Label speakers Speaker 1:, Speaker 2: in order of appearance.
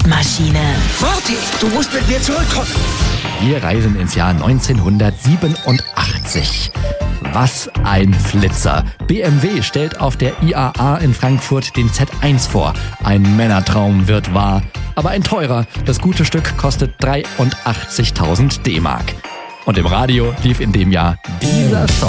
Speaker 1: Zeitmaschine.
Speaker 2: Marty, du musst mit mir zurückkommen.
Speaker 3: Wir reisen ins Jahr 1987. Was ein Flitzer. BMW stellt auf der IAA in Frankfurt den Z1 vor. Ein Männertraum wird wahr. Aber ein teurer. Das gute Stück kostet 83.000 D-Mark. Und im Radio lief in dem Jahr dieser Song.